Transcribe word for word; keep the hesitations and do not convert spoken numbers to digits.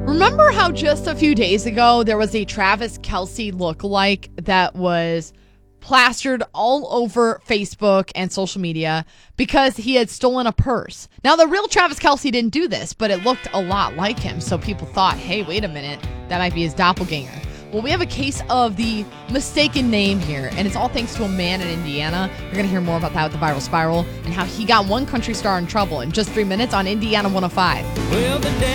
Remember how just a few days ago there was a Travis Kelce lookalike that was plastered all over Facebook and social media because he had stolen a purse? Now, the real Travis Kelce didn't do this, but it looked a lot like him. So people thought, hey, wait a minute, that might be his doppelganger. Well, we have a case of the mistaken name here, and it's all thanks to a man in Indiana. You're going to hear more about that with the Viral Spiral and how he got one country star in trouble in just three minutes on Indiana one oh five. Well, the